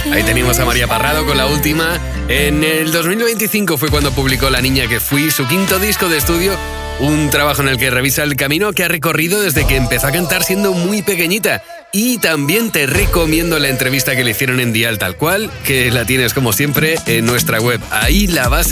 Ahí teníamos a María Parrado con la última. En el 2025 fue cuando publicó La niña que fui, su quinto disco de estudio. Un trabajo en el que revisa el camino que ha recorrido desde que empezó a cantar siendo muy pequeñita. Y también te recomiendo la entrevista que le hicieron en Dial Tal Cual, que la tienes como siempre en nuestra web. Ahí la vas